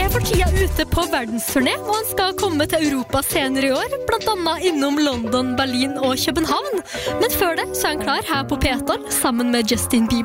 for tida ute på verdensturné, og han skal komme til Europa senere i år, blant annet innom London, Berlin og København. Men før det så er han klar her på P12 sammen med Justin Bieber.